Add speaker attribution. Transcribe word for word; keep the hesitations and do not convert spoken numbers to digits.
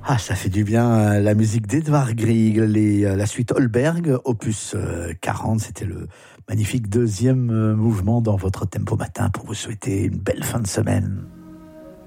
Speaker 1: Ah, ça fait du bien, la musique d'Edvard Grieg, les, la suite Holberg, opus quarante, c'était le magnifique deuxième mouvement dans votre tempo matin pour vous souhaiter une belle fin de semaine.